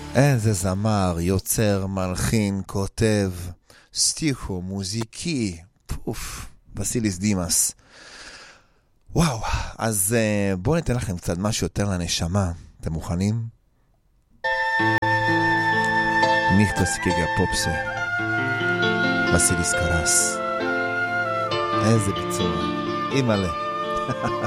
איזה זמר, יוצר, מלחין, כותב, סטיחו, מוזיקי, פוף, וסיליס דימאס. וואו, אז בואו ניתן לכם קצת משהו יותר לנשמה. אתם מוכנים? ניחטו סיקיגה פופסה, וסיליס קרס. איזה ביצוע, אימאלה.